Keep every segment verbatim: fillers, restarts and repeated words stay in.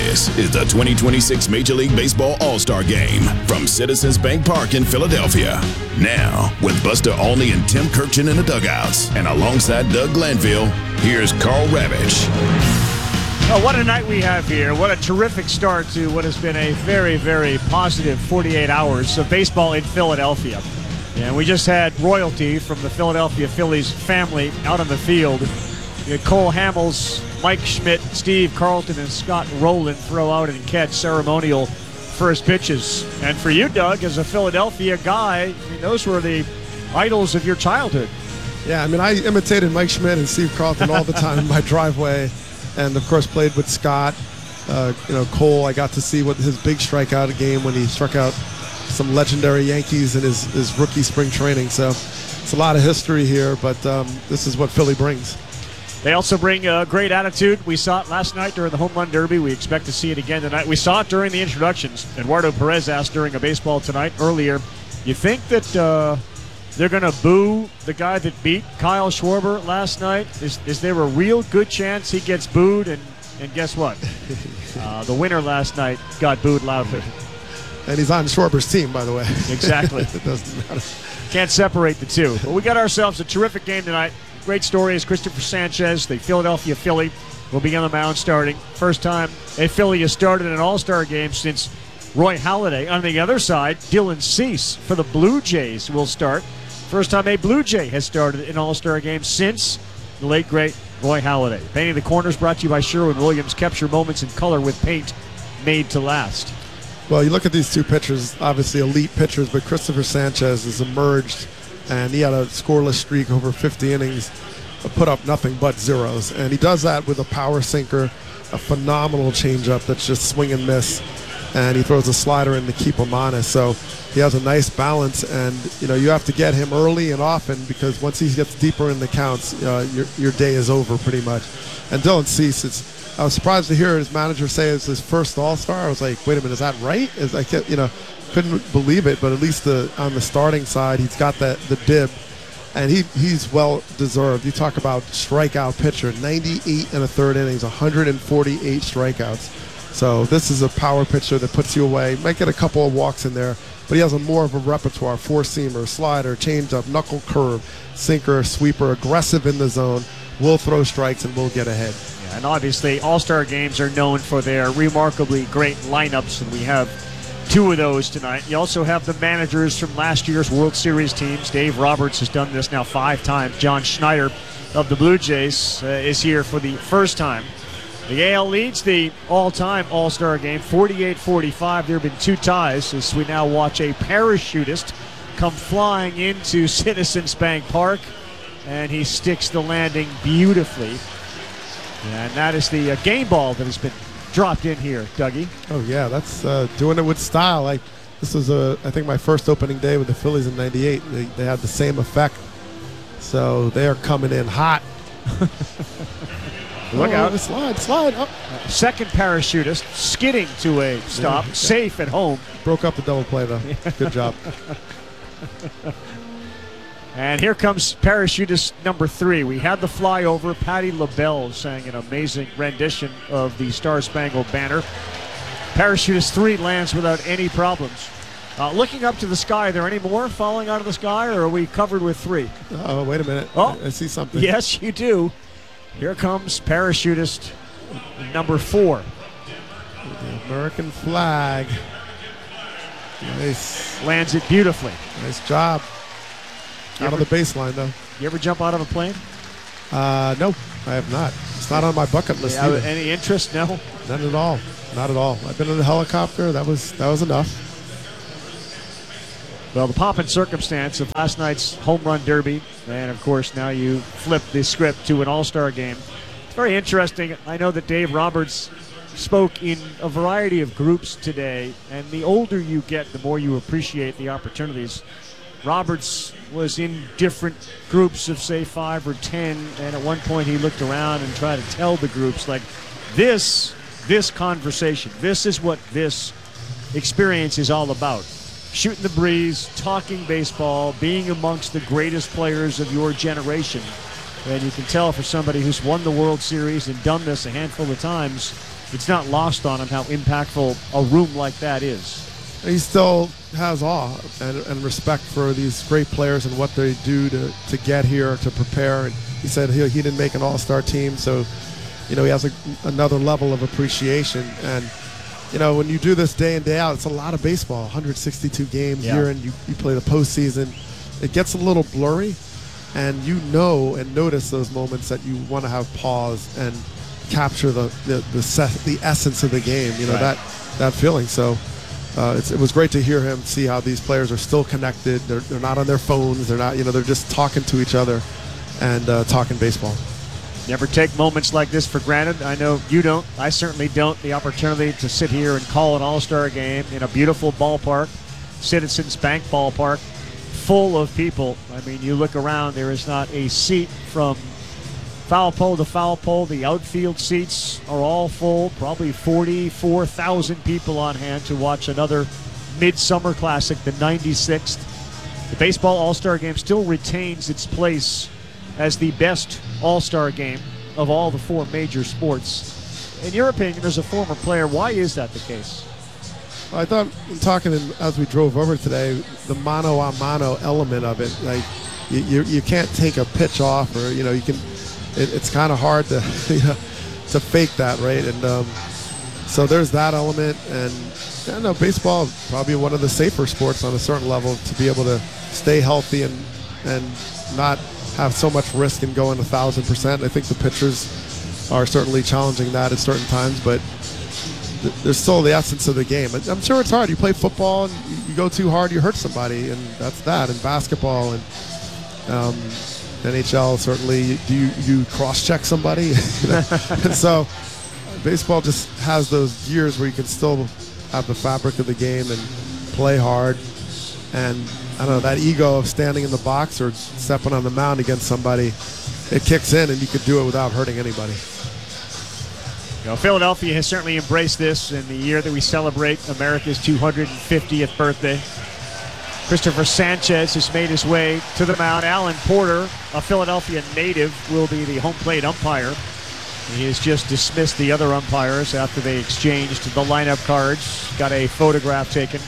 This is the twenty twenty-six Major League Baseball All-Star Game from Citizens Bank Park in Philadelphia. Now, with Buster Olney and Tim Kirchin in the dugouts, and alongside Doug Glanville, here's Carl Ravitch. Oh, what a night we have here. What a terrific start to what has been a very, very positive forty-eight hours of baseball in Philadelphia. And we just had royalty from the Philadelphia Phillies family out on the field. You had Cole Hamels, Mike Schmidt, Steve Carlton, and Scott Rowland throw out and catch ceremonial first pitches. And for you, Doug, as a Philadelphia guy, I mean, those were the idols of your childhood. Yeah, I mean, I imitated Mike Schmidt and Steve Carlton all the time in my driveway. And, of course, played with Scott. Uh, you know, Cole, I got to see what his big strikeout game when he struck out some legendary Yankees in his, his rookie spring training. So it's a lot of history here, but um, this is what Philly brings. They also bring a great attitude. We saw it last night during the Home Run Derby. We expect to see it again tonight. We saw it during the introductions. Eduardo Perez asked during a Baseball Tonight earlier, you think that uh, they're going to boo the guy that beat Kyle Schwarber last night? Is, is there a real good chance he gets booed? And, and guess what? uh, the winner last night got booed loudly. And he's on Schwarber's team, by the way. Exactly. It doesn't matter. Can't separate the two. But we got ourselves a terrific game tonight. Great story is Christopher Sanchez, the Philadelphia Philly, will be on the mound starting. First time a Philly has started an All-Star game since Roy Halladay. On the other side, Dylan Cease for the Blue Jays will start. First time a Blue Jay has started an All-Star game since the late, great Roy Halladay. Painting the Corners brought to you by Sherwin-Williams. Capture moments in color with paint made to last. Well, you look at these two pitchers, obviously elite pitchers, but Christopher Sanchez has emerged, and he had a scoreless streak over fifty innings, put up nothing but zeros. And he does that with a power sinker, a phenomenal changeup that's just swing and miss, and he throws a slider in to keep him honest. So he has a nice balance, and you know you have to get him early and often, because once he gets deeper in the counts, uh, your your day is over pretty much. And Dylan Cease, it's I was surprised to hear his manager say it's his first All-Star. I was like, wait a minute, is that right? Is I kept, you know, couldn't believe it, but at least the on the starting side, he's got that the dib, and he he's well deserved. You talk about strikeout pitcher, ninety-eight and a third innings, one hundred forty-eight strikeouts. So this is a power pitcher that puts you away. Might get a couple of walks in there, but he has a more of a repertoire: four-seamer, slider, changeup, knuckle curve, sinker, sweeper, aggressive in the zone. Will throw strikes and will get ahead. Yeah, and obviously, All-Star games are known for their remarkably great lineups, and we have two of those tonight. You also have the managers from last year's World Series teams. Dave Roberts has done this now five times. John Schneider of the Blue Jays uh, is here for the first time. The A L leads the all-time All-Star game, forty-eight forty-five. There have been two ties as we now watch a parachutist come flying into Citizens Bank Park, and he sticks the landing beautifully. And that is the uh, game ball that has been dropped in here, Dougie. Oh, yeah, that's uh, doing it with style. I, this was, uh, I think, my first opening day with the Phillies in ninety-eight. They, they had the same effect. So they are coming in hot. Look oh, out. Slide, slide. Oh. Uh, second parachutist skidding to a stop, yeah. Safe at home. Broke up the double play, though. Good job. And here comes parachutist number three. We had the flyover. Patti LaBelle sang an amazing rendition of the Star Spangled Banner. Parachutist three lands without any problems. Uh, looking up to the sky, are there any more falling out of the sky, or are we covered with three? Oh, wait a minute. Oh, I see something. Yes, you do. Here comes parachutist number four. The American flag. Nice. Lands it beautifully. Nice job. You out ever, of the baseline, though. You ever jump out of a plane? Uh, no, I have not. It's not on my bucket list yeah, either. Any interest? No? None at all. Not at all. I've been in a helicopter. That was that was enough. Well, the pomp and circumstance of last night's home run derby, and of course now you flip the script to an all-star game. It's very interesting. I know that Dave Roberts spoke in a variety of groups today, and the older you get, the more you appreciate the opportunities. Roberts was in different groups of, say, five or ten, and at one point he looked around and tried to tell the groups, like, this, this conversation, this is what this experience is all about. Shooting the breeze, talking baseball, being amongst the greatest players of your generation. And you can tell for somebody who's won the World Series and done this a handful of times, it's not lost on him how impactful a room like that is. He still has awe and, and respect for these great players and what they do to, to get here, to prepare. And he said he, he didn't make an all-star team, so you know he has a, another level of appreciation. And you know when you do this day in, day out, it's a lot of baseball, one hundred sixty-two games yeah. here, and you, you play the postseason. It gets a little blurry, and you know and notice those moments that you want to have pause and capture the the the, set, the essence of the game. You know right. that that feeling. So. Uh, it's, it was great to hear him see how these players are still connected. They're, they're not on their phones. They're not, you know, they're just talking to each other and uh, talking baseball. Never take moments like this for granted. I know you don't. I certainly don't. The opportunity to sit here and call an all-star game in a beautiful ballpark, Citizens Bank ballpark, full of people. I mean, you look around, there is not a seat from foul pole to foul pole. The outfield seats are all full. Probably forty-four thousand people on hand to watch another Midsummer Classic, the ninety-sixth. The Baseball All-Star Game still retains its place as the best All-Star Game of all the four major sports. In your opinion, as a former player, why is that the case? I thought, in talking in, as we drove over today, the mano a mano element of it, like you, you, you can't take a pitch off, or you know you can. It, it's kind of hard to you know, to fake that, right? And um, so there's that element. And I know baseball is probably one of the safer sports on a certain level to be able to stay healthy and and not have so much risk in going a thousand percent. I think the pitchers are certainly challenging that at certain times, but th- there's still the essence of the game. I'm sure it's hard. You play football and you go too hard, you hurt somebody, and that's that. And basketball and um, N H L, certainly, do you, you cross-check somebody? You know? And so baseball just has those years where you can still have the fabric of the game and play hard. And, I don't know, that ego of standing in the box or stepping on the mound against somebody, it kicks in, and you could do it without hurting anybody. You know, Philadelphia has certainly embraced this in the year that we celebrate America's two hundred fiftieth birthday. Christopher Sanchez has made his way to the mound. Alan Porter, a Philadelphia native, will be the home plate umpire. He has just dismissed the other umpires after they exchanged the lineup cards. Got a photograph taken.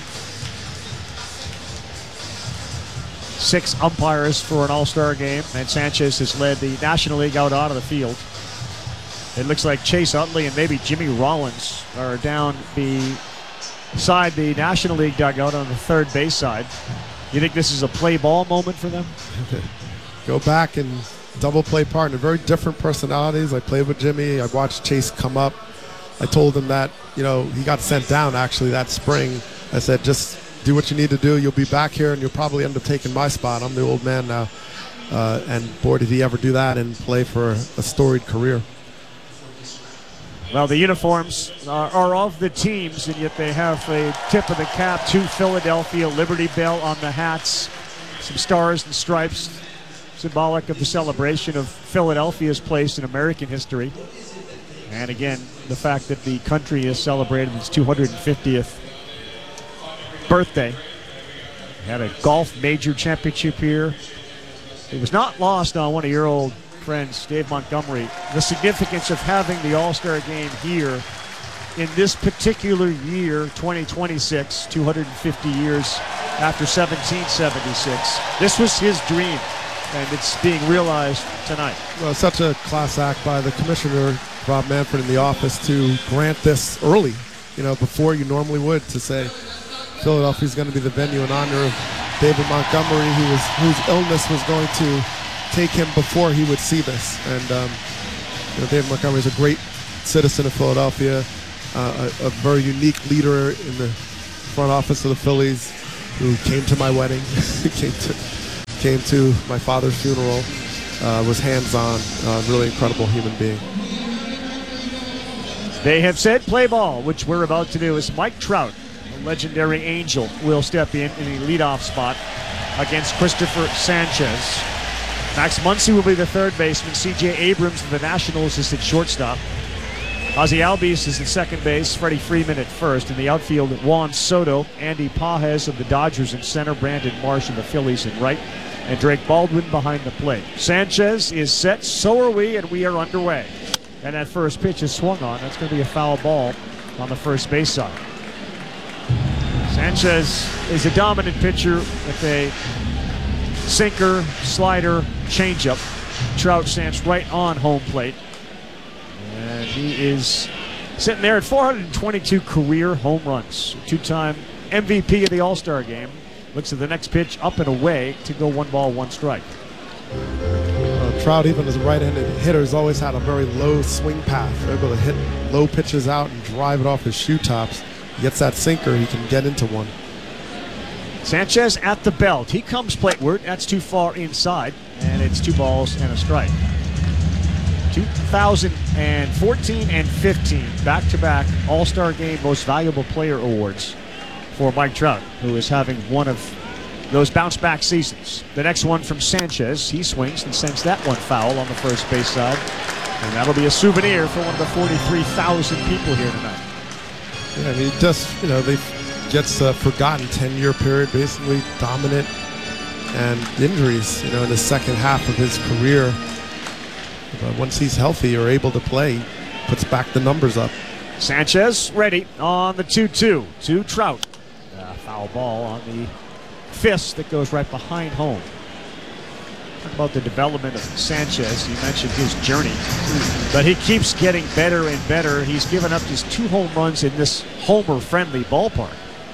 Six umpires for an all-star game, and Sanchez has led the National League out onto the field. It looks like Chase Utley and maybe Jimmy Rollins are down beside the National League dugout on the third base side. You think this is a play ball moment for them? Go back and double play partner. Very different personalities. I played with Jimmy. I watched Chase come up. I told him that, you know, he got sent down actually that spring. I said, just do what you need to do. You'll be back here and you'll probably end up taking my spot. I'm the old man now. Uh, and boy, did he ever do that and play for a storied career. Well, the uniforms are, are of the teams, and yet they have a tip of the cap to Philadelphia, Liberty Bell on the hats, some stars and stripes, symbolic of the celebration of Philadelphia's place in American history. And again, the fact that the country has celebrated its two hundred fiftieth birthday. Had a golf major championship here. It was not lost on one of your old friends, Dave Montgomery, the significance of having the All-Star Game here in this particular year, twenty twenty-six, two hundred fifty years after seventeen seventy-six. This was his dream, and it's being realized tonight. Well, such a class act by the commissioner, Rob Manfred, in the office to grant this early, you know, before you normally would, to say Philadelphia is going to be the venue in honor of David Montgomery, who was, whose illness was going to take him before he would see this. And um, you know, David Montgomery is a great citizen of Philadelphia, uh, a, a very unique leader in the front office of the Phillies, who came to my wedding, came to came to my father's funeral, uh, was hands-on, uh, really incredible human being. They have said play ball, which we're about to do, as Mike Trout, the legendary Angel, will step in in the leadoff spot against Christopher Sanchez. Max Muncy will be the third baseman. C J Abrams of the Nationals is at shortstop. Ozzie Albies is at second base. Freddie Freeman at first. In the outfield, Juan Soto, Andy Pages of the Dodgers in center, Brandon Marsh of the Phillies in right, and Drake Baldwin behind the plate. Sanchez is set, so are we, and we are underway. And that first pitch is swung on. That's going to be a foul ball on the first base side. Sanchez is a dominant pitcher with a sinker, slider, changeup. Trout stands right on home plate. And he is sitting there at four hundred twenty-two career home runs. Two-time M V P of the All-Star game. Looks at the next pitch, up and away to go one ball, one strike. Uh, Trout, even as a right-handed hitter, has always had a very low swing path. Able to hit low pitches out and drive it off his shoe tops. He gets that sinker, he can get into one. Sanchez at the belt. He comes plateward. That's too far inside, and it's two balls and a strike. two thousand fourteen and fifteen, back-to-back All-Star Game Most Valuable Player awards for Mike Trout, who is having one of those bounce-back seasons. The next one from Sanchez. He swings and sends that one foul on the first base side, and that'll be a souvenir for one of the forty-three thousand people here tonight. Yeah, I mean, he just, you know, they gets a forgotten ten-year period, basically dominant, and injuries, you know, in the second half of his career. But once he's healthy or able to play, puts back the numbers up. Sanchez ready on the two two to Trout. Uh, foul ball on the fist that goes right behind home. Talk about the development of Sanchez. You mentioned his journey, but he keeps getting better and better. He's given up just two home runs in this homer-friendly ballpark.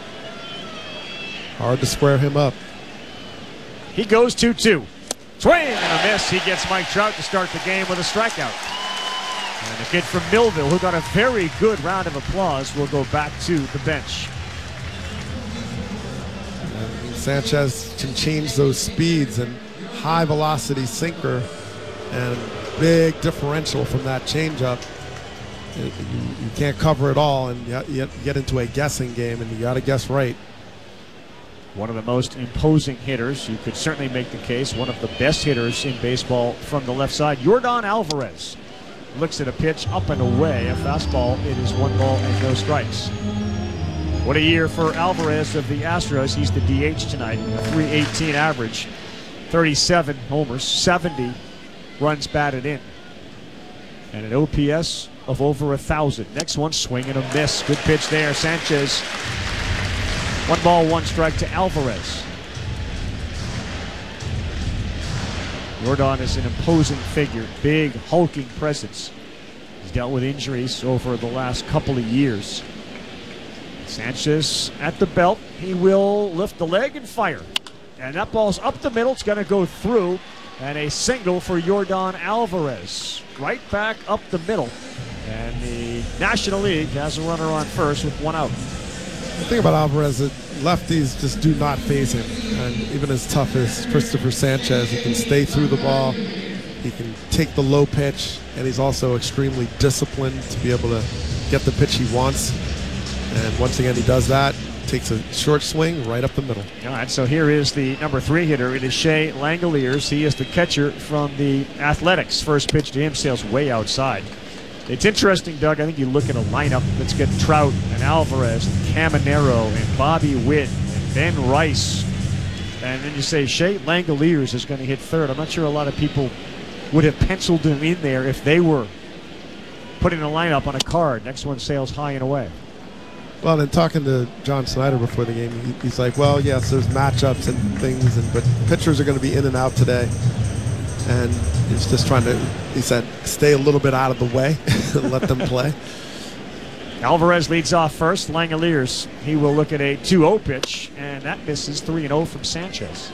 Hard to square him up. He goes two two. Swing and a miss. He gets Mike Trout to start the game with a strikeout. And the kid from Millville, who got a very good round of applause, will go back to the bench. And Sanchez can change those speeds, and high velocity sinker and big differential from that changeup. You, you can't cover it all, and you, you get into a guessing game, and you got to guess right. One of the most imposing hitters. You could certainly make the case. One of the best hitters in baseball from the left side. Yordan Alvarez looks at a pitch up and away. A fastball. It is one ball and no strikes. What a year for Alvarez of the Astros. He's the D H tonight. A three eighteen average. thirty-seven homers. seventy runs batted in. And an O P S of over a thousand. Next one, swing and a miss. Good pitch there. Sanchez. One ball, one strike to Alvarez. Yordan is an imposing figure, big, hulking presence. He's dealt with injuries over the last couple of years. Sanchez at the belt. He will lift the leg and fire. And that ball's up the middle. It's going to go through. And a single for Yordan Alvarez. Right back up the middle. And the National League has a runner on first with one out. The thing about Alvarez is lefties just do not phase him. And even as tough as Christopher Sanchez, he can stay through the ball. He can take the low pitch. And he's also extremely disciplined to be able to get the pitch he wants. And once again, he does that. Takes a short swing right up the middle. All right, so here is the number three hitter. It is Shea Langoliers. He is the catcher from the Athletics. First pitch to him sails way outside. It's interesting, Doug. I think you look at a lineup that's got Trout and Alvarez and Caminero and Bobby Witt and Ben Rice. And then you say Shea Langoliers is going to hit third. I'm not sure a lot of people would have penciled him in there if they were putting a lineup on a card. Next one sails high and away. Well, then talking to John Snyder before the game, he, he's like, well, yes, there's matchups and things, and, but pitchers are going to be in and out today. And he's just trying to, he said, stay a little bit out of the way and let them play. Alvarez leads off first. Langoliers, he will look at a two oh pitch, and that misses. three and oh from Sanchez.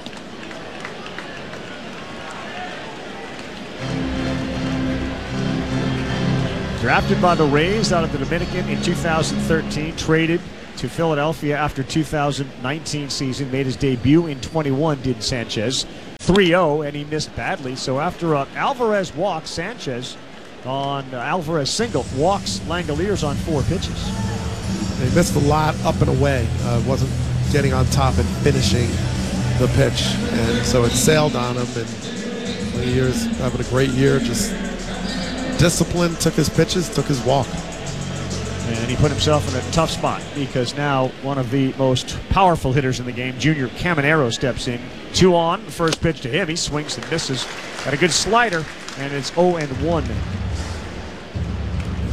Drafted by the Rays out of the Dominican in two thousand thirteen, traded to Philadelphia after two thousand nineteen season, made his debut in twenty-one, did Sanchez. three oh, and he missed badly. So after uh, Alvarez walks, Sanchez on uh, Alvarez single, walks Langoliers on four pitches. He missed a lot up and away. Uh, wasn't getting on top and finishing the pitch. And so it sailed on him. And Langoliers having a great year, just disciplined, took his pitches, took his walk. And he put himself in a tough spot because now one of the most powerful hitters in the game, Junior Caminero, steps in. Two on, the first pitch to him. He swings and misses. Got a good slider, and it's oh and one.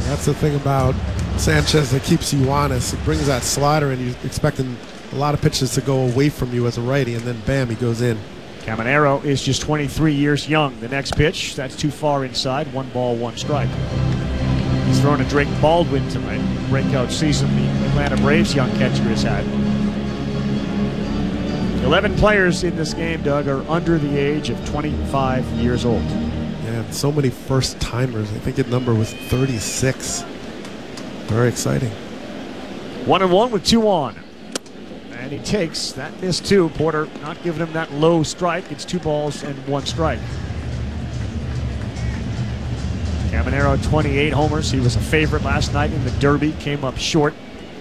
That's the thing about Sanchez that keeps you honest. It brings that slider and you're expecting a lot of pitches to go away from you as a righty, and then bam, he goes in. Caminero is just twenty-three years young. The next pitch, that's too far inside. One ball, one strike. He's throwing a Drake Baldwin tonight. Breakout season the Atlanta Braves young catcher has had. eleven players in this game, Doug, are under the age of twenty-five years old. Yeah, so many first timers. I think the number was thirty-six. Very exciting. One and one with two on. And he takes that miss too. Porter not giving him that low strike. It's two balls and one strike. Caminero, twenty-eight homers. He was a favorite last night in the Derby. Came up short.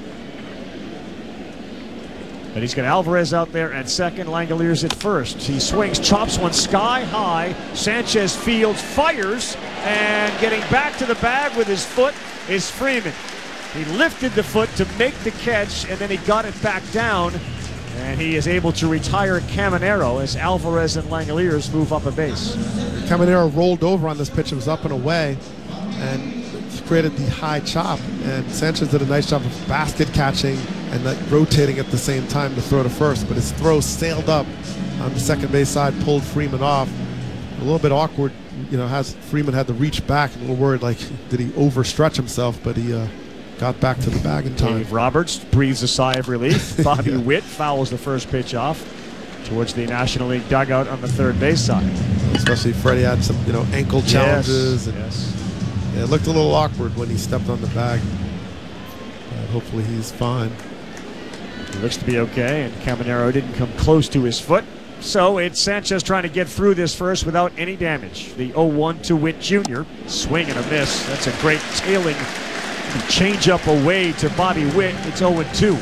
But he's got Alvarez out there at second. Langeliers at first. He swings, chops one sky high. Sanchez fields, fires, and getting back to the bag with his foot is Freeman. He lifted the foot to make the catch, and then he got it back down, and he is able to retire Caminero as Alvarez and Langeliers move up a base. Caminero rolled over on this pitch. It was up and away, and created the high chop, and Sanchez did a nice job of basket catching and uh, rotating at the same time to throw to first, but his throw sailed up on the second base side, pulled Freeman off. A little bit awkward, you know, has Freeman had to reach back, a little worried, like, did he overstretch himself, but he uh, got back to the bag in time. Dave Roberts breathes a sigh of relief. Bobby yeah. Witt fouls the first pitch off towards the National League dugout on the third base side. Especially Freddie had some, you know, ankle challenges. Yes, and yes. Yeah, it looked a little awkward when he stepped on the bag. Uh, hopefully he's fine. He looks to be okay, and Caminero didn't come close to his foot. So it's Sanchez trying to get through this first without any damage. The oh one to Witt Junior Swing and a miss. That's a great tailing change-up away to Bobby Witt. It's oh and two.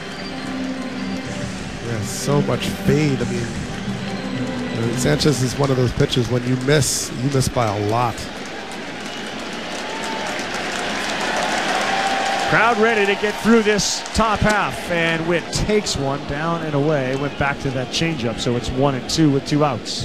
Yeah, so much fade. I mean, I mean, Sanchez is one of those pitchers, when you miss, you miss by a lot. Crowd ready to get through this top half, and Witt takes one down and away. Went back to that changeup, so it's one and two with two outs.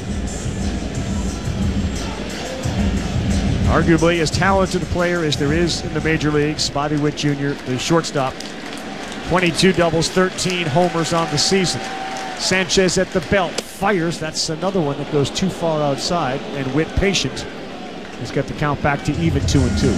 Arguably as talented a player as there is in the major leagues, Bobby Witt Junior, the shortstop. twenty-two doubles, thirteen homers on the season. Sanchez at the belt, fires. That's another one that goes too far outside, and Witt patient. He's got the count back to even two and two.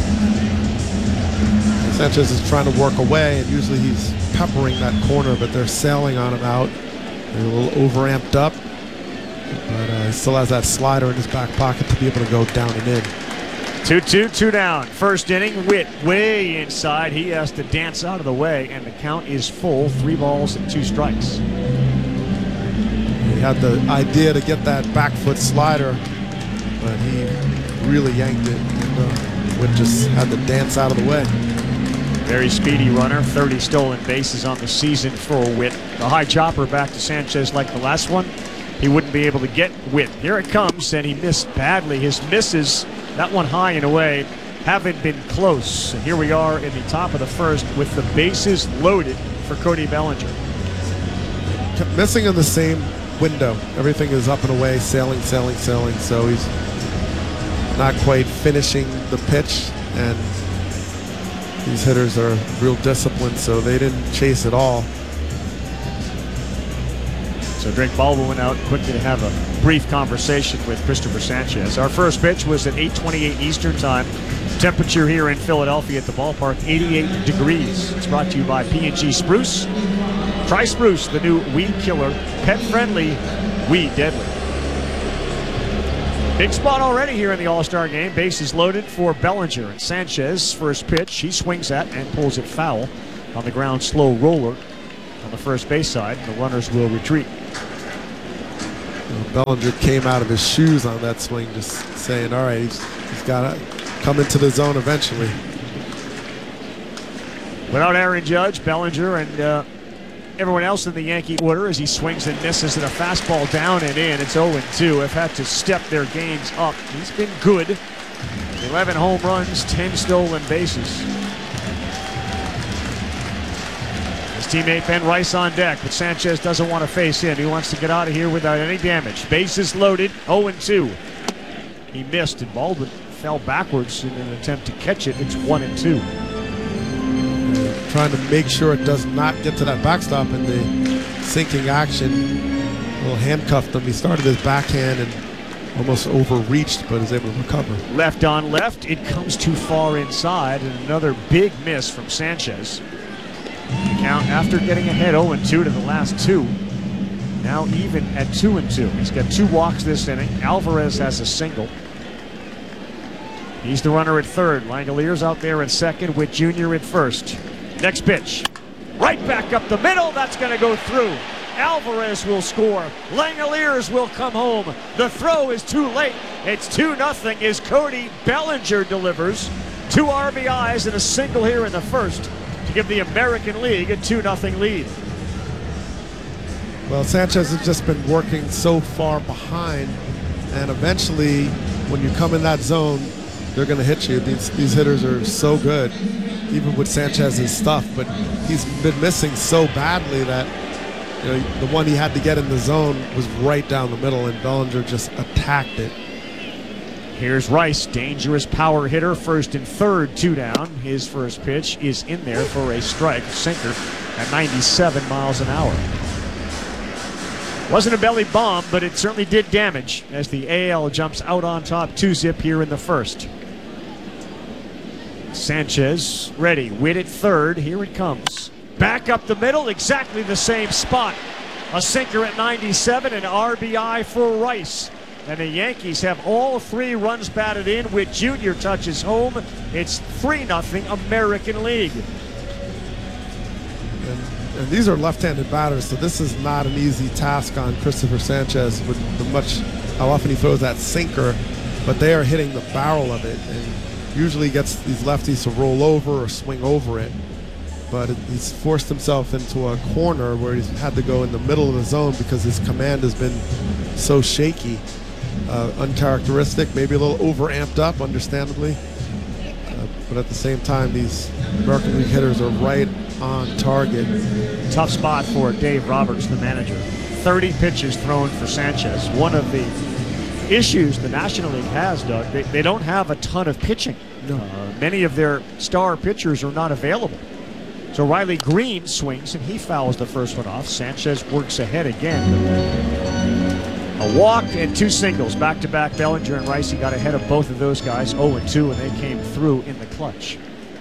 Sanchez is trying to work away, and usually he's peppering that corner, but they're sailing on him out. They're a little overamped up, but uh, he still has that slider in his back pocket to be able to go down and in. two two, two down. First inning, Witt way inside. He has to dance out of the way, and the count is full. Three balls and two strikes. He had the idea to get that back foot slider, but he really yanked it, and uh, Witt just had to dance out of the way. Very speedy runner, thirty stolen bases on the season for Witt. The high chopper back to Sanchez like the last one. He wouldn't be able to get Witt. Here it comes, and he missed badly. His misses, that one high and away, haven't been close. And here we are in the top of the first with the bases loaded for Cody Bellinger. Missing in the same window. Everything is up and away, sailing, sailing, sailing. So he's not quite finishing the pitch, and these hitters are real disciplined, so they didn't chase at all. So Drake Baldwin went out quickly to have a brief conversation with Christopher Sanchez. Our first pitch was at eight twenty-eight Eastern Time. Temperature here in Philadelphia at the ballpark, eighty-eight degrees. It's brought to you by P and G Spruce. Try Spruce, the new weed killer, pet-friendly, weed deadly. Big spot already here in the All-Star game. Bases loaded for Bellinger, and Sanchez, first pitch, he swings at and pulls it foul on the ground, slow roller on the first base side. The runners will retreat. Well, Bellinger came out of his shoes on that swing, just saying, all right, he's, he's got to come into the zone eventually. Without Aaron Judge, Bellinger and uh, everyone else in the Yankee order as he swings and misses at a fastball down and in. It's oh and two. Have had to step their games up. He's been good. eleven home runs, ten stolen bases. His teammate Ben Rice on deck, but Sanchez doesn't want to face in. He wants to get out of here without any damage. Bases loaded, oh and two. He missed, and Baldwin fell backwards in an attempt to catch it. It's one and two. Uh, trying to make sure it does not get to that backstop in the sinking action. A little handcuffed him. He started his backhand and almost overreached, but is able to recover. Left on left, it comes too far inside, and another big miss from Sanchez. The count after getting ahead oh and two to the last two. Now even at two and two. He's got two walks this inning. Alvarez has a single. He's the runner at third. Langoliers out there at second with Junior at first. Next pitch. Right back up the middle. That's going to go through. Alvarez will score. Langoliers will come home. The throw is too late. It's two nothing as Cody Bellinger delivers. Two R B Is and a single here in the first to give the American League a two nothing lead. Well, Sanchez has just been working so far behind, and eventually when you come in that zone, they're going to hit you. These, these hitters are so good, even with Sanchez's stuff, but he's been missing so badly that you know, the one he had to get in the zone was right down the middle, and Bellinger just attacked it. Here's Rice, dangerous power hitter, first and third, two down. His first pitch is in there for a strike, sinker at ninety-seven miles an hour. Wasn't a belly bomb, but it certainly did damage as the A L jumps out on top two zip here in the first. Sanchez ready, Witt at third, here it comes. Back up the middle, exactly the same spot. A sinker at ninety-seven, an R B I for Rice. And the Yankees have all three runs batted in with Junior touches home. It's three nothing American League. And, and these are left-handed batters, so this is not an easy task on Christopher Sanchez with the much how often he throws that sinker, but they are hitting the barrel of it, and usually gets these lefties to roll over or swing over it. But he's forced himself into a corner where he's had to go in the middle of the zone because his command has been so shaky. Uh, uncharacteristic, maybe a little over-amped up, understandably. Uh, but at the same time, these American League hitters are right on target. Tough spot for Dave Roberts, the manager. thirty pitches thrown for Sanchez. One of the issues the National League has, Doug, they, they don't have a ton of pitching. No. Uh, many of their star pitchers are not available. So Riley Green swings, and he fouls the first one off. Sanchez works ahead again. A walk and two singles, back-to-back. Bellinger and Rice, he got ahead of both of those guys, oh and two, and they came through in the clutch.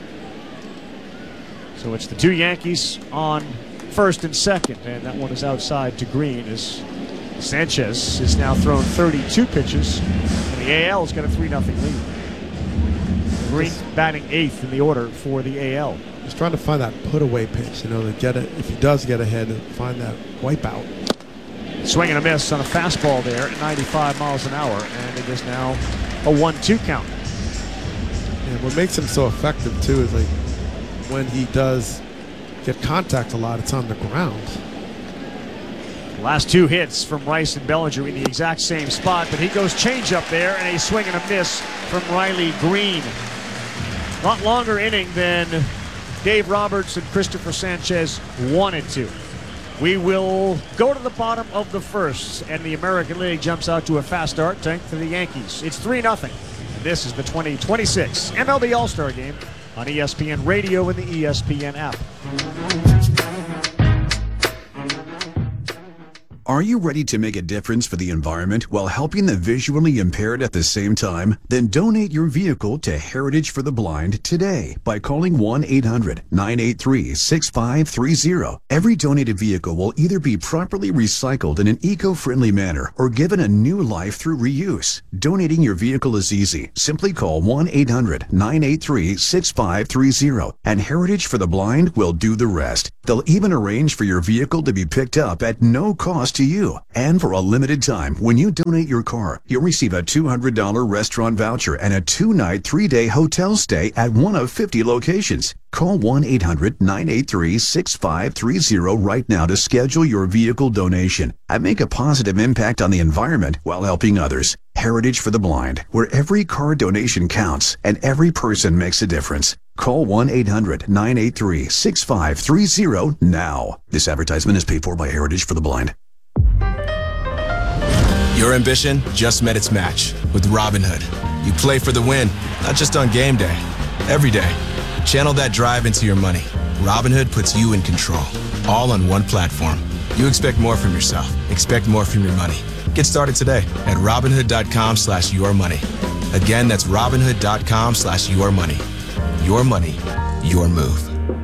So it's the two Yankees on first and second, and that one is outside to Green as Sanchez is now thrown thirty-two pitches, and the A L has got a three nothing lead. Green batting eighth in the order for the A L. He's trying to find that put-away pitch, you know, to get it, if he does get ahead, find that wipeout. Swing and a miss on a fastball there at ninety-five miles an hour, and it is now a one two count. And what makes him so effective, too, is like when he does get contact a lot, it's on the ground. Last two hits from Rice and Bellinger in the exact same spot, but he goes change up there, and a swing and a miss from Riley Green. A lot longer inning than Dave Roberts and Christopher Sanchez wanted to. We will go to the bottom of the first, and the American League jumps out to a fast start thanks to the Yankees. It's three nothing. This is the twenty twenty-six M L B All-Star Game on E S P N Radio and the E S P N app. Are you ready to make a difference for the environment while helping the visually impaired at the same time? Then donate your vehicle to Heritage for the Blind today by calling one eight hundred nine eight three six five three zero. Every donated vehicle will either be properly recycled in an eco-friendly manner or given a new life through reuse. Donating your vehicle is easy. Simply call one eight hundred nine eight three six five three zero and Heritage for the Blind will do the rest. They'll even arrange for your vehicle to be picked up at no cost to you. And for a limited time, when you donate your car, you'll receive a two hundred dollars restaurant voucher and a two-night, three-day hotel stay at one of fifty locations. Call one eight hundred nine eight three six five three zero right now to schedule your vehicle donation and make a positive impact on the environment while helping others. Heritage for the Blind, where every car donation counts and every person makes a difference. Call one eight hundred nine eight three six five three zero now. This advertisement is paid for by Heritage for the Blind. Your ambition just met its match with Robinhood. You play for the win, not just on game day. Every day. Channel that drive into your money. Robinhood puts you in control, all on one platform. You expect more from yourself. Expect more from your money. Get started today at Robinhood.com slash your money. Again, that's Robinhood.com slash your money. Your money, your move.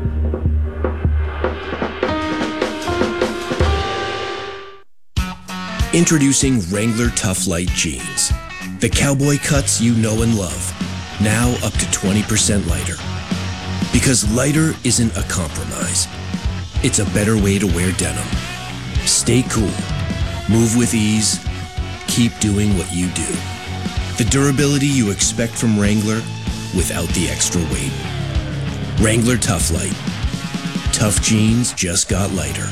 Introducing Wrangler Tough Light Jeans. The cowboy cuts you know and love. Now up to twenty percent lighter. Because lighter isn't a compromise. It's a better way to wear denim. Stay cool. Move with ease. Keep doing what you do. The durability you expect from Wrangler without the extra weight. Wrangler Tough Light. Tough jeans just got lighter.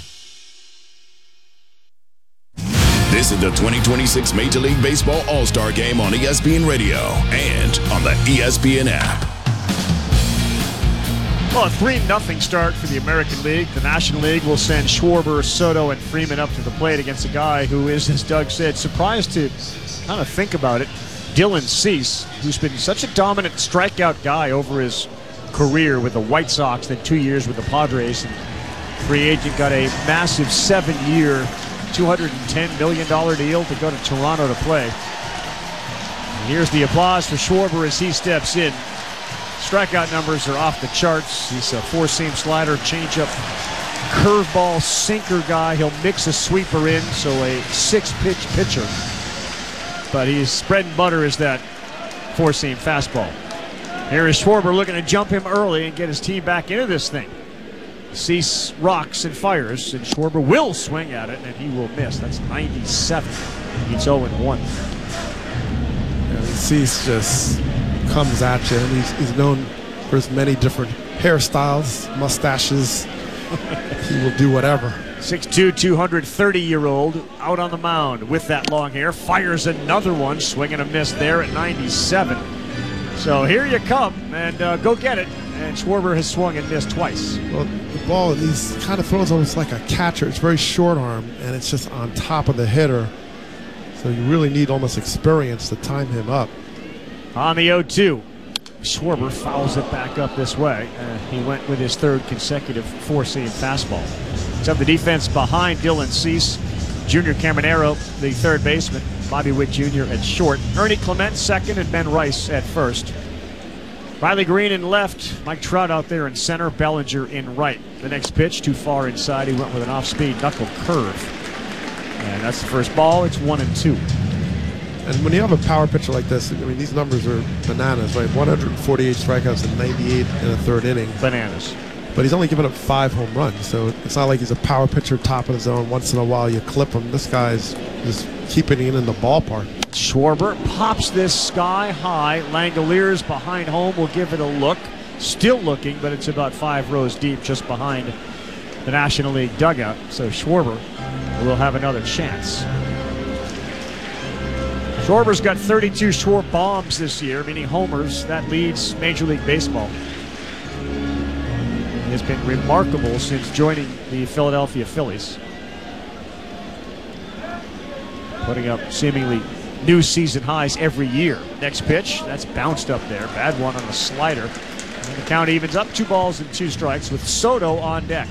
This is the twenty twenty-six Major League Baseball All-Star Game on E S P N Radio and on the E S P N app. Well, a three nothing start for the American League. The National League will send Schwarber, Soto, and Freeman up to the plate against a guy who is, as Doug said, surprised to kind of think about it, Dylan Cease, who's been such a dominant strikeout guy over his career with the White Sox, then two years with the Padres. And free agent got a massive seven-year, two hundred ten million dollars deal to go to Toronto to play. And here's the applause for Schwarber as he steps in. Strikeout numbers are off the charts. He's a four-seam slider, changeup, curveball, sinker guy. He'll mix a sweeper in, so a six-pitch pitcher. But his bread and butter is that four-seam fastball. Here is Schwarber looking to jump him early and get his team back into this thing. Cease rocks and fires, and Schwarber will swing at it, and he will miss. That's ninety-seven. He's oh and one. Yeah, Cease just comes at you, and he's, he's known for his many different hairstyles, mustaches. He will do whatever. six two, two hundred thirty-year-old out on the mound with that long hair. Fires another one, swing and a miss there at ninety-seven. So here you come, and uh, go get it. And Schwarber has swung and missed twice. Well, the ball, he's kind of throws almost like a catcher. It's very short arm, and it's just on top of the hitter. So you really need almost experience to time him up. On the oh two, Schwarber fouls it back up this way. Uh, he went with his third consecutive four-seam fastball. It's up the defense behind Dylan Cease. Junior Caminero, the third baseman. Bobby Witt Junior at short. Ernie Clement second, and Ben Rice at first. Riley Green in left. Mike Trout out there in center. Bellinger in right. The next pitch, too far inside. He went with an off-speed knuckle curve. And that's the first ball. It's one and two. And when you have a power pitcher like this, I mean, these numbers are bananas, right? one hundred forty-eight strikeouts in ninety-eight in a third inning. Bananas. But he's only given up five home runs, so it's not like he's a power pitcher, top of the zone. Once in a while you clip him. This guy's just keeping it in the ballpark. Schwarber pops this sky high. Langoliers behind home will give it a look. Still looking, but it's about five rows deep just behind the National League dugout. So Schwarber will have another chance. Schwarber's got thirty-two short bombs this year, meaning homers. That leads Major League Baseball. He has been remarkable since joining the Philadelphia Phillies. Putting up seemingly new season highs every year. Next pitch, that's bounced up there. Bad one on the slider. And the count evens up, two balls and two strikes with Soto on deck.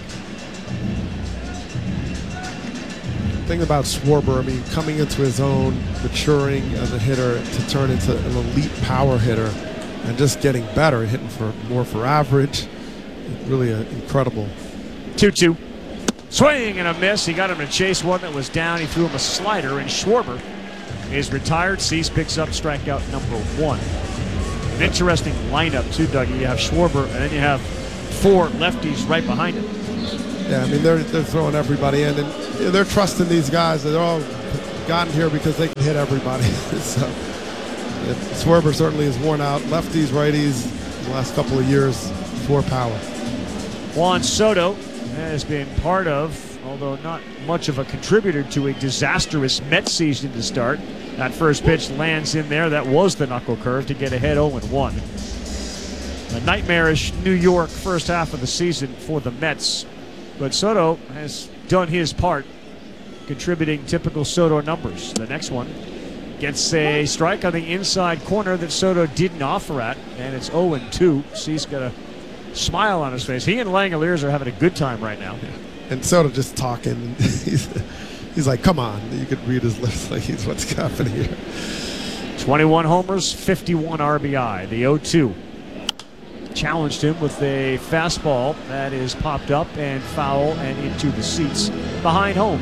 Thing about Schwarber, I mean, coming into his own, maturing as a hitter to turn into an elite power hitter, and just getting better, hitting for more for average. Really an incredible. two two. Swing and a miss. He got him to chase one that was down. He threw him a slider, and Schwarber is retired. Cease picks up strikeout number one. An interesting lineup, too, Dougie. You have Schwarber, and then you have four lefties right behind him. Yeah, I mean, they're, they're throwing everybody in, and you know, they're trusting these guys. They're all gotten here because they can hit everybody. So yeah, Schwarber certainly is worn out. Lefties, righties, the last couple of years, for power. Juan Soto has been part of, although not much of a contributor to a disastrous Mets season to start. That first pitch lands in there. That was the knuckle curve to get ahead oh and one. A nightmarish New York first half of the season for the Mets. But Soto has done his part, contributing typical Soto numbers. The next one Gets a strike on the inside corner that Soto didn't offer at, and it's oh and two. Cease got a smile on his face. He and Langeliers are having a good time right now. Yeah. And Soto just talking. he's, he's like, come on. You could read his lips like he's what's happening here. twenty-one homers, fifty-one R B I. The oh two. Challenged him with a fastball that is popped up and foul and into the seats behind home.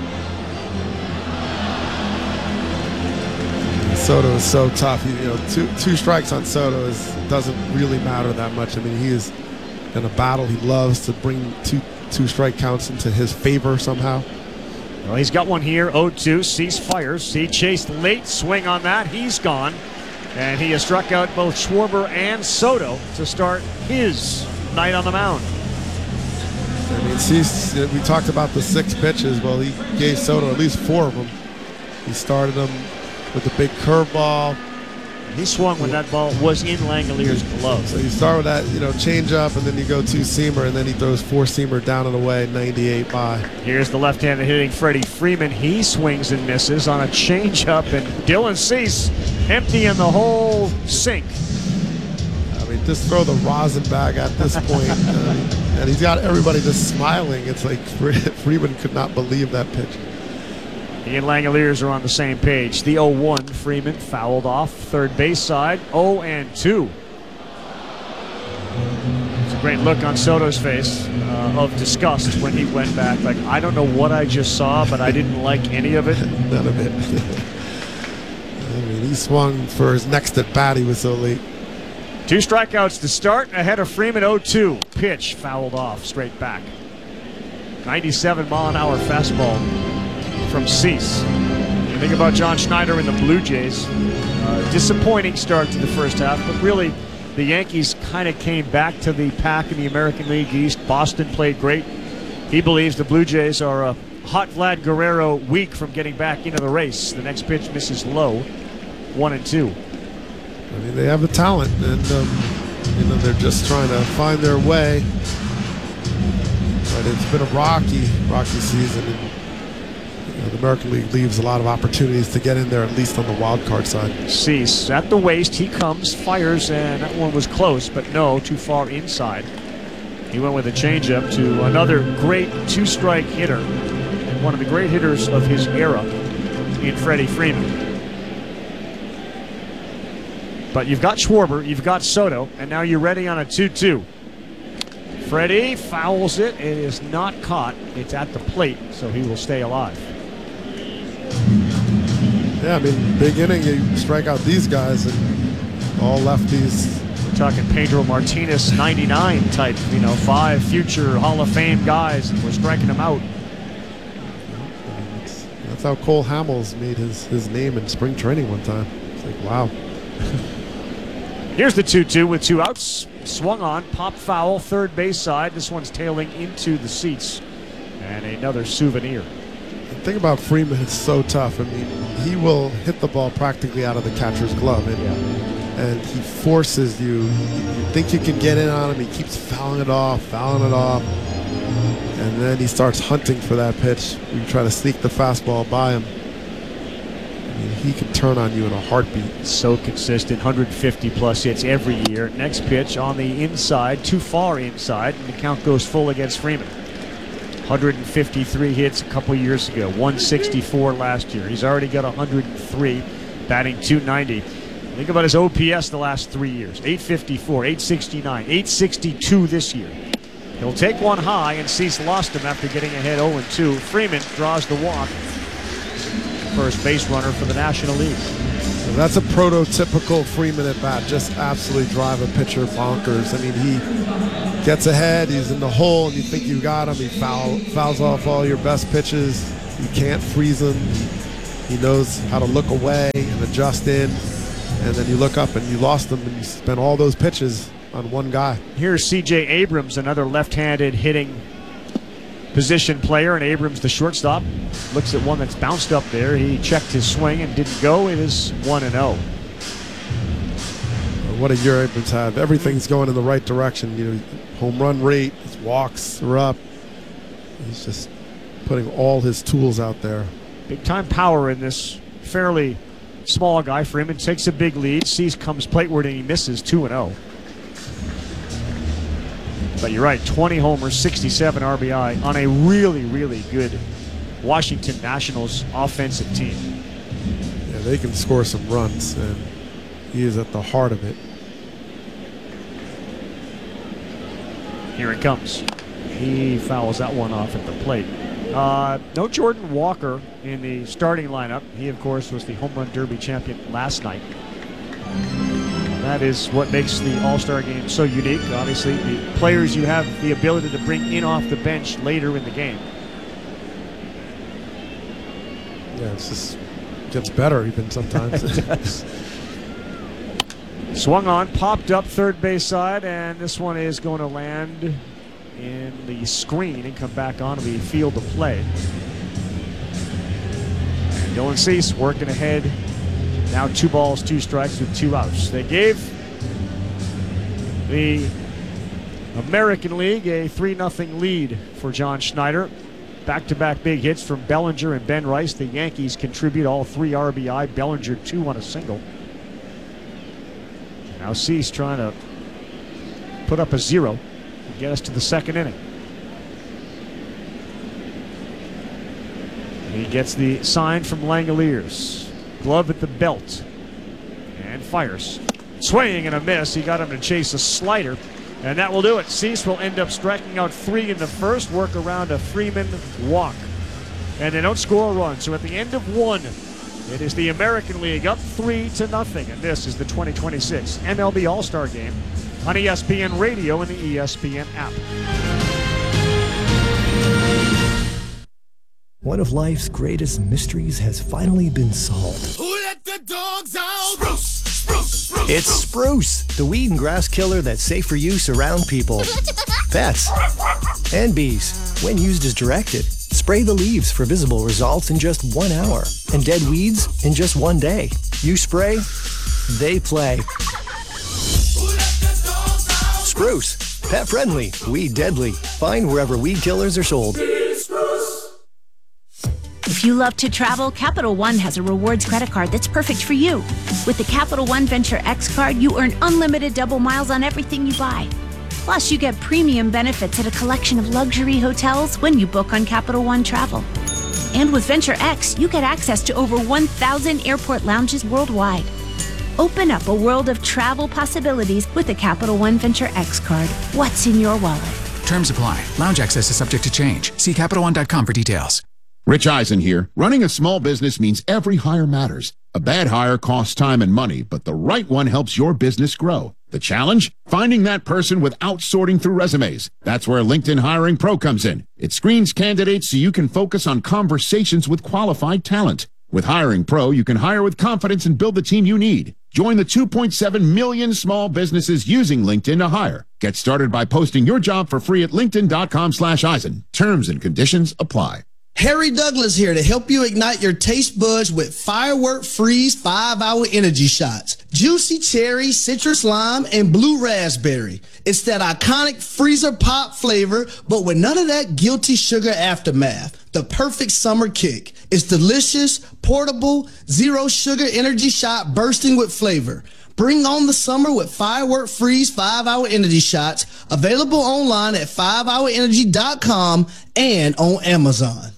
Soto is so tough. You know, two two strikes on Soto is doesn't really matter that much. I mean, he is in a battle. He loves to bring two two strike counts into his favor somehow. Well, he's got one here. oh two. Cease fires. He chased late. Swing on that. He's gone. And he has struck out both Schwarber and Soto to start his night on the mound. I mean, Cease, we talked about the six pitches. Well, he gave Soto at least four of them. He started them with the big curveball. He swung when that ball was in Langeliers' glove. So you start with that, you know, change up, and then you go two-seamer, and then he throws four-seamer down and away, ninety-eight by. Here's the left-handed hitting Freddie Freeman. He swings and misses on a change-up, and Dylan Cease emptying the whole sink. I mean, just throw the rosin bag at this point. uh, and he's got everybody just smiling. It's like Freeman could not believe that pitch. He and Langeliers are on the same page. The oh one, Freeman fouled off third base side. oh and two. It's a great look on Soto's face uh, of disgust when he went back. Like, I don't know what I just saw, but I didn't like any of it. None of it. I mean, he swung for his next at bat. He was so late. Two strikeouts to start ahead of Freeman. oh two. Pitch fouled off straight back. ninety-seven mile an hour fastball from Cease. You think about John Schneider and the Blue Jays. Uh, disappointing start to the first half, but really the Yankees kind of came back to the pack in the American League East. Boston played great. He believes the Blue Jays are a hot Vlad Guerrero week from getting back into the race. The next pitch misses low, one and two. I mean, they have the talent, and um, you know, they're just trying to find their way. But it's been a rocky, rocky season. And, the American League leaves a lot of opportunities to get in there, at least on the wild card side. Cease at the waist. He comes, fires, and that one was close, but no, too far inside. He went with a changeup to another great two-strike hitter, and one of the great hitters of his era in Freddie Freeman. But you've got Schwarber, you've got Soto, and now you're ready on a two two. Freddie fouls it. It is not caught. It's at the plate, so he will stay alive. Yeah, I mean, big inning, you strike out these guys and all lefties. We're talking Pedro Martinez, ninety-nine type, you know, five future Hall of Fame guys, and we're striking them out. That's, that's how Cole Hamels made his, his name in spring training one time. It's like, wow. Here's the two two with two outs. Swung on, pop foul, third base side. This one's tailing into the seats. And another souvenir. The thing about Freeman is so tough. I mean, he will hit the ball practically out of the catcher's glove. And, yeah. and he forces you. You think you can get in on him. He keeps fouling it off, fouling it off. And then he starts hunting for that pitch. You try to sneak the fastball by him. I mean, he can turn on you in a heartbeat. So consistent, one hundred fifty plus hits every year. Next pitch on the inside, too far inside, and the count goes full against Freeman. one hundred fifty-three hits a couple years ago, one sixty-four last year. He's already got one hundred three, batting two ninety. Think about his O P S the last three years. eight fifty-four, eight sixty-nine, eight sixty-two this year. He'll take one high, and Cease lost him after getting ahead oh and two. Freeman draws the walk. First base runner for the National League. So that's a prototypical Freeman at bat. Just absolutely drive a pitcher bonkers. I mean, he gets ahead, he's in the hole, and you think you got him. He foul, fouls off all your best pitches. You can't freeze him. He knows how to look away and adjust in. And then you look up and you lost him, and you spent all those pitches on one guy. Here's C J Abrams, another left-handed hitting position player, and Abrams, the shortstop, looks at one that's bounced up there. He checked his swing and didn't go. It is one and oh. What a year Abrams had. Everything's going in the right direction. You know, home run rate, his walks are up. He's just putting all his tools out there. Big time power in this fairly small guy for him and takes a big lead. Cease comes plateward and he misses two and oh. But you're right, twenty homers, sixty-seven R B I on a really, really good Washington Nationals offensive team. Yeah, they can score some runs, and he is at the heart of it. Here it comes. He fouls that one off at the plate. Uh, no Jordan Walker in the starting lineup. He, of course, was the Home Run Derby champion last night. That is what makes the All-Star game so unique. Obviously, the players you have the ability to bring in off the bench later in the game. Yeah, it just gets better even sometimes. It does. Swung on, popped up third base side, and this one is going to land in the screen and come back onto the field of play. And Dylan Cease working ahead. Now two balls, two strikes with two outs. They gave the American League a three nothing lead for John Schneider. Back-to-back big hits from Bellinger and Ben Rice. The Yankees contribute all three R B I. Bellinger two on a single. Now Cease trying to put up a zero and get us to the second inning. He gets the sign from Langoliers. Glove at the belt. And fires. Swinging and a miss. He got him to chase a slider. And that will do it. Cease will end up striking out three in the first. Work around a Freeman walk. And they don't score a run. So at the end of one, it is the American League up three to nothing. And this is the twenty twenty-six M L B All-Star Game on E S P N Radio and the E S P N app. One of life's greatest mysteries has finally been solved. Who let the dogs out? Spruce, spruce, spruce. It's Spruce, the weed and grass killer that's safe for use around people, pets, and bees. When used as directed, spray the leaves for visible results in just one hour, and dead weeds in just one day. You spray, they play. Spruce, pet friendly, weed deadly. Find wherever weed killers are sold. If you love to travel, Capital One has a rewards credit card that's perfect for you. With the Capital One Venture X card, you earn unlimited double miles on everything you buy. Plus, you get premium benefits at a collection of luxury hotels when you book on Capital One Travel. And with Venture X, you get access to over one thousand airport lounges worldwide. Open up a world of travel possibilities with the Capital One Venture X card. What's in your wallet? Terms apply. Lounge access is subject to change. See Capital One dot com for details. Rich Eisen here. Running a small business means every hire matters. A bad hire costs time and money, but the right one helps your business grow. The challenge? Finding that person without sorting through resumes. That's where LinkedIn Hiring Pro comes in. It screens candidates so you can focus on conversations with qualified talent. With Hiring Pro, you can hire with confidence and build the team you need. Join the two point seven million small businesses using LinkedIn to hire. Get started by posting your job for free at linkedin dot com slash Eisen. Terms and conditions apply. Harry Douglas here to help you ignite your taste buds with Firework Freeze five hour energy shots. Juicy cherry, citrus lime, and blue raspberry. It's that iconic freezer pop flavor, but with none of that guilty sugar aftermath. The perfect summer kick. It's delicious, portable, zero sugar energy shot bursting with flavor. Bring on the summer with Firework Freeze five hour energy shots. Available online at five hour energy dot com and on Amazon.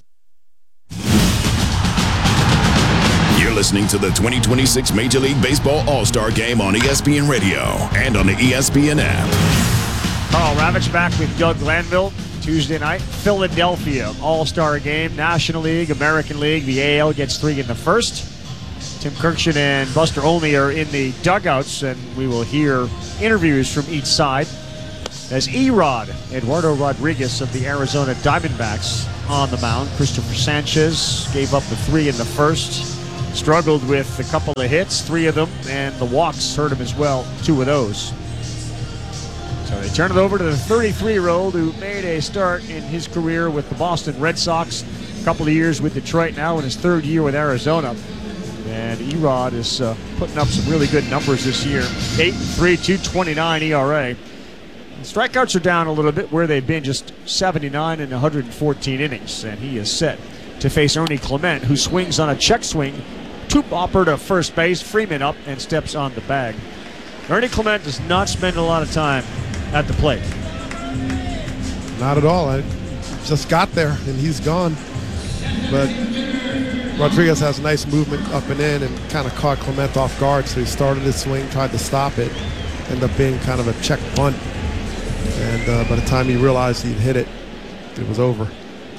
You're listening to the twenty twenty-six Major League Baseball All-Star Game on E S P N Radio and on the E S P N app. Carl Ravitch back with Doug Glanville. Tuesday night, Philadelphia All-Star Game, National League, American League. The A L gets three in the first. Tim Kurkjian and Buster Olney are in the dugouts, and we will hear interviews from each side as E-Rod, Eduardo Rodriguez of the Arizona Diamondbacks, on the mound. Christopher Sanchez gave up the three in the first. Struggled with a couple of hits, three of them, and the walks hurt him as well, two of those. So they turn it over to the thirty-three-year-old who made a start in his career with the Boston Red Sox, a couple of years with Detroit, now in his third year with Arizona. And E-Rod is uh, putting up some really good numbers this year. eight and three, two twenty-nine E R A. And strikeouts are down a little bit where they've been, just seventy-nine in one hundred fourteen innings. And he is set to face Ernie Clement, who swings on a check swing Two bopper to first base. Freeman up and steps on the bag. Ernie Clement does not spend a lot of time at the plate. Not at all. I just got there, and he's gone. But Rodriguez has nice movement up and in and kind of caught Clement off guard, so he started his swing, tried to stop it, ended up being kind of a check bunt. And uh, by the time he realized he'd hit it, it was over.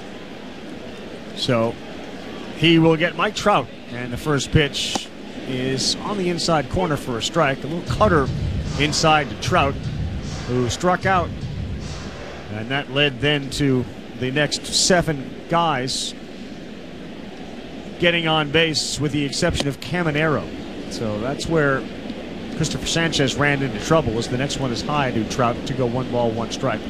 So he will get Mike Trout, and the first pitch is on the inside corner for a strike. A little cutter inside to Trout, who struck out. And that led then to the next seven guys getting on base, with the exception of Caminero. So that's where Christopher Sanchez ran into trouble, as the next one is high to Trout to go one ball, one strike.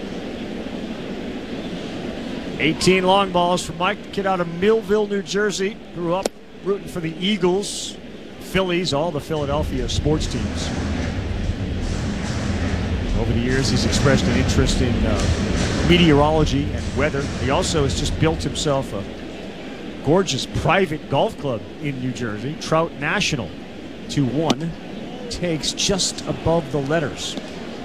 eighteen long balls for Mike, the kid out of Millville, New Jersey. Grew up rooting for the Eagles, Phillies, all the Philadelphia sports teams. Over the years, he's expressed an interest in uh, meteorology and weather. He also has just built himself a gorgeous private golf club in New Jersey. Trout National, two one, takes just above the letters.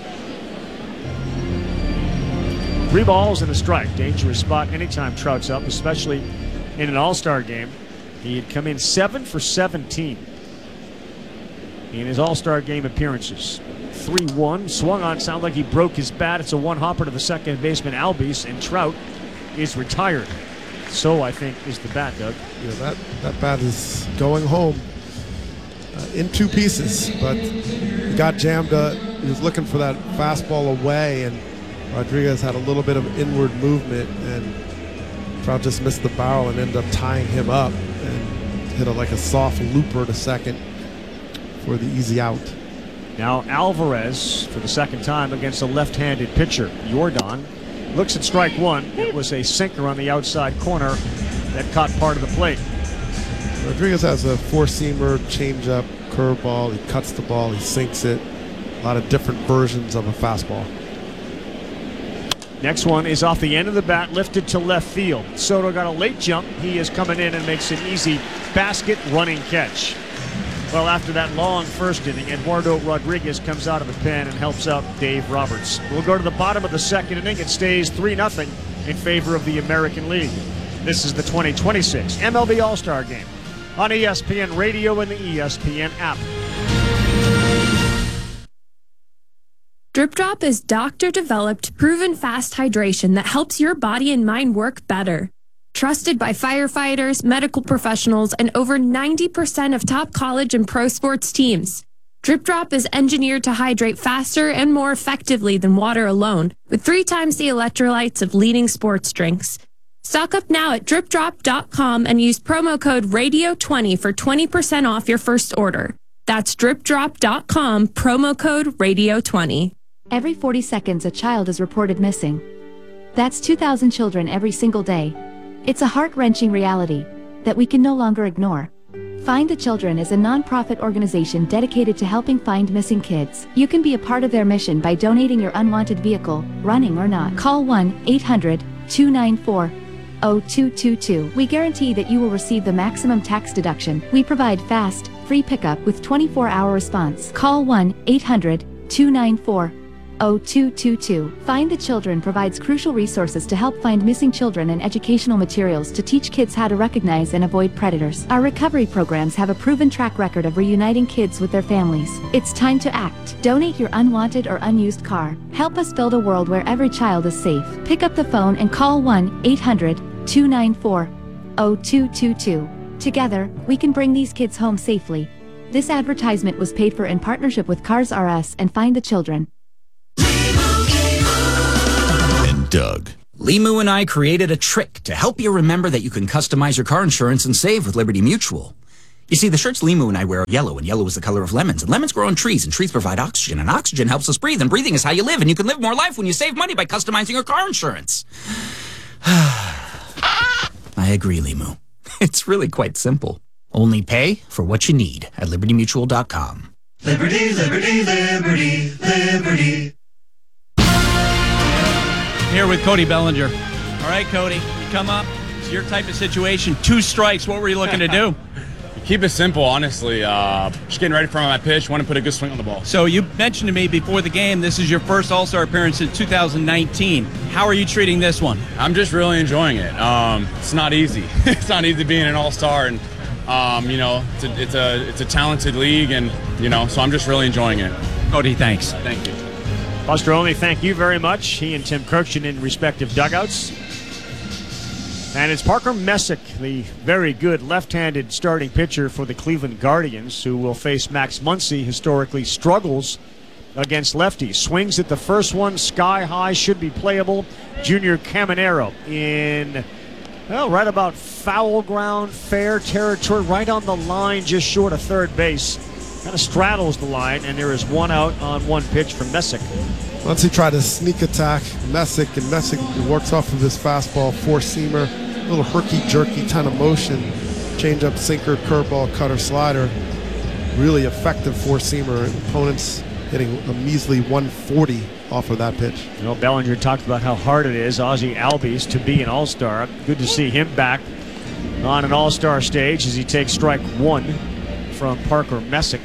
Three balls and a strike. Dangerous spot anytime Trout's up, especially in an all-star game. He had come in seven for seventeen in his all-star game appearances. three one, swung on, sounded like he broke his bat. It's a one-hopper to the second baseman, Albies, and Trout is retired. So, I think, is the bat, Doug. Yeah, that, that bat is going home uh, in two pieces, but he got jammed. Uh, he was looking for that fastball away, and Rodriguez had a little bit of inward movement, and Trout just missed the barrel and ended up tying him up and hit a, like a soft looper to second for the easy out. Now Alvarez for the second time against a left-handed pitcher. Jordan looks at strike one. It was a sinker on the outside corner that caught part of the plate. Rodriguez has a four-seamer, changeup, curveball. He cuts the ball, he sinks it. A lot of different versions of a fastball. Next one is off the end of the bat, lifted to left field. Soto got a late jump. He is coming in and makes an easy basket running catch. Well, after that long first inning, Eduardo Rodriguez comes out of the pen and helps out Dave Roberts. We'll go to the bottom of the second inning. It stays three nothing in favor of the American League. This is the twenty twenty-six M L B All-Star Game on E S P N Radio and the E S P N app. Drip Drop is doctor-developed, proven fast hydration that helps your body and mind work better. Trusted by firefighters, medical professionals, and over ninety percent of top college and pro sports teams. Drip Drop is engineered to hydrate faster and more effectively than water alone, with three times the electrolytes of leading sports drinks. Stock up now at drip drop dot com and use promo code radio twenty for twenty percent off your first order. That's drip drop dot com, promo code radio twenty. Every forty seconds, a child is reported missing. That's two thousand children every single day. It's a heart-wrenching reality that we can no longer ignore. Find the Children is a non-profit organization dedicated to helping find missing kids. You can be a part of their mission by donating your unwanted vehicle, running or not. Call one eight hundred two nine four zero two two two. We guarantee that you will receive the maximum tax deduction. We provide fast, free pickup with twenty-four hour response. Call one eight hundred two nine four zero two two two. Find the Children provides crucial resources to help find missing children and educational materials to teach kids how to recognize and avoid predators. Our recovery programs have a proven track record of reuniting kids with their families. It's time to act. Donate your unwanted or unused car. Help us build a world where every child is safe. Pick up the phone and call one eight hundred two nine four zero two two two. Together, we can bring these kids home safely. This advertisement was paid for in partnership with Cars R Us and Find the Children. And Doug. Limu and I created a trick to help you remember that you can customize your car insurance and save with Liberty Mutual. You see, the shirts Limu and I wear are yellow, and yellow is the color of lemons, and lemons grow on trees, and trees provide oxygen, and oxygen helps us breathe, and breathing is how you live, and you can live more life when you save money by customizing your car insurance. I agree, Limu. It's really quite simple. Only pay for what you need at liberty mutual dot com. Liberty, liberty, liberty, liberty. Here with Cody Bellinger. All right, Cody, you come up. It's your type of situation. Two strikes. What were you looking to do? You Keep it simple, honestly. Uh, just getting ready for my pitch. Want to put a good swing on the ball. So you mentioned to me before the game, this is your first All-Star appearance in two thousand nineteen. How are you treating this one? I'm just really enjoying it. Um, it's not easy. It's not easy being an All-Star, and um, you know, it's a, it's a it's a talented league, and you know, so I'm just really enjoying it. Cody, thanks. Thank you. Buster Olney, thank you very much. He and Tim Kurkjian in respective dugouts. And it's Parker Messick, the very good left-handed starting pitcher for the Cleveland Guardians, who will face Max Muncy, historically struggles against lefties. Swings at the first one, sky high, should be playable. Junior Caminero in, well, right about foul ground, fair territory, right on the line, just short of third base. Kind of straddles the line, and there is one out on one pitch from Messick. Once he tried to sneak attack Messick, and Messick works off of his fastball, four-seamer, a little herky-jerky kind of motion, change-up, sinker, curveball, cutter, slider. Really effective four-seamer, and opponents hitting a measly one forty off of that pitch. You know, Bellinger talked about how hard it is, Ozzie Albies, to be an All-Star. Good to see him back on an All-Star stage as he takes strike one from Parker Messick.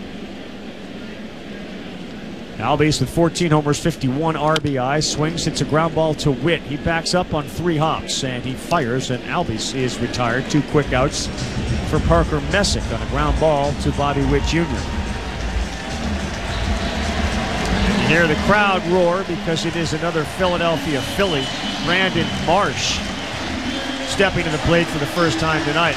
Albies with fourteen homers, fifty-one R B Is, swings, hits a ground ball to Witt. He backs up on three hops and he fires, and Albies is retired. Two quick outs for Parker Messick on a ground ball to Bobby Witt Junior You hear the crowd roar because it is another Philadelphia Philly, Brandon Marsh, stepping to the plate for the first time tonight.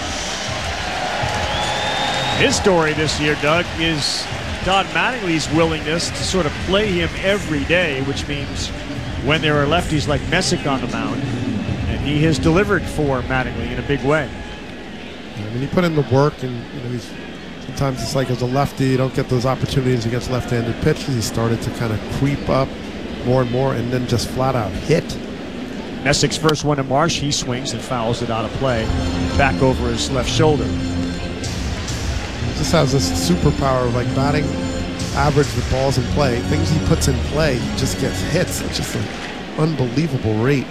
His story this year, Doug, is Don Mattingly's willingness to sort of play him every day, which means when there are lefties like Messick on the mound, and he has delivered for Mattingly in a big way. I mean, he put in the work, and you know, he's sometimes it's like as a lefty, you don't get those opportunities against left-handed pitchers. He started to kind of creep up more and more, and then just flat out hit. Messick's first one to Marsh, he swings and fouls it out of play, back over his left shoulder. Just has this superpower of like batting average with balls in play. Things he puts in play, he just gets hits. It's just an unbelievable rate.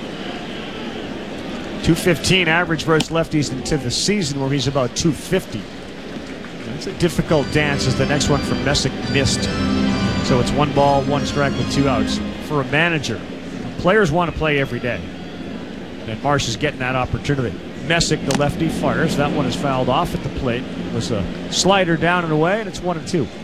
two fifteen average versus lefties into the season, where he's about two fifty. That's a difficult dance as the next one from Messick missed. So it's one ball, one strike with two outs. For a manager, players want to play every day, and Marsh is getting that opportunity. Messick, the lefty, fires. That one is fouled off at the plate. It was a slider down and away, and it's one and two.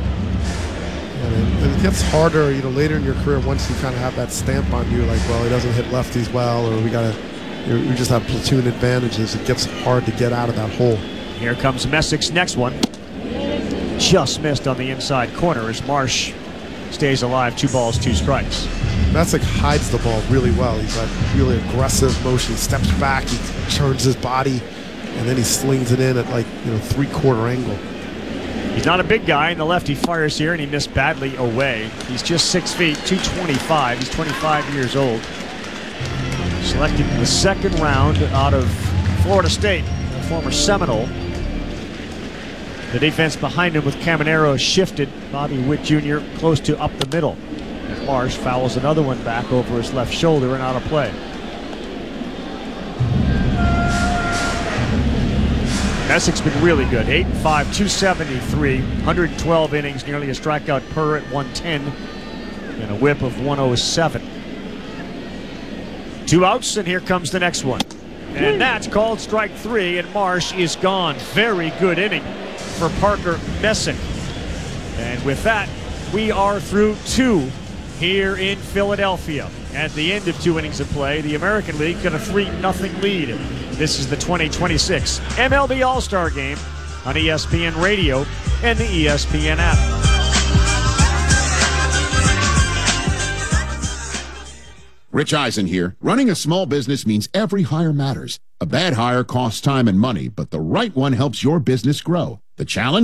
And it gets harder, you know, later in your career once you kind of have that stamp on you, like, well, he doesn't hit lefties well, or we gotta, we just have platoon advantages. It gets hard to get out of that hole. Here comes Messick's next one. Just missed on the inside corner as Marsh stays alive. Two balls, two strikes. Messick hides the ball really well. He's like really aggressive motion. He steps back, he turns his body, and then he slings it in at like, you know, three-quarter angle. He's not a big guy, and the lefty fires here, and he missed badly away. He's just six feet, two twenty-five. He's twenty-five years old. Selected in the second round out of Florida State, a former Seminole. The defense behind him with Caminero shifted. Bobby Witt Junior close to up the middle. And Marsh fouls another one back over his left shoulder and out of play. Messick's been really good. eight and five, two seventy-three, one hundred twelve innings, nearly a strikeout per at one ten, and a whip of one oh seven. Two outs, and here comes the next one. And that's called strike three, and Marsh is gone. Very good inning for Parker Messick. And with that, we are through two here in Philadelphia. At the end of two innings of play, the American League got a three nothing lead. This is the twenty twenty-six M L B All-Star Game on E S P N Radio and the E S P N app. Rich Eisen here. Running a small business means every hire matters. A bad hire costs time and money, but the right one helps your business grow. The challenge?